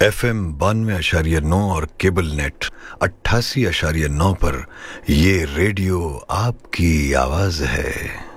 FM 92.9 और cable net 88.9 पर ये रेडियो आपकी आवाज है।